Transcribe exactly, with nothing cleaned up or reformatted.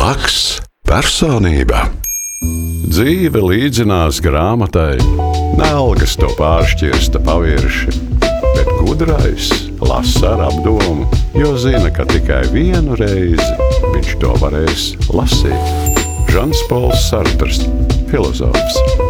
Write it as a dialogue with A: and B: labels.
A: Zaks personība. Dzīve līdzinās grāmatai, nelgas to pāršķirsta pavirši, bet gudrais lasa ar apdomu, jo zina, ka tikai vienu reizi viņš to varēs lasīt. Žans Pols Sartrs, filozofs.